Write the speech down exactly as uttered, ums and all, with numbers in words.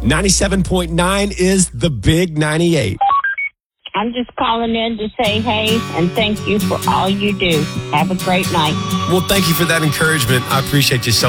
ninety-seven point nine is the Big ninety-eight. I'm just calling in to say hey and thank you for all you do. Have a great night. Well, thank you for that encouragement. I appreciate you so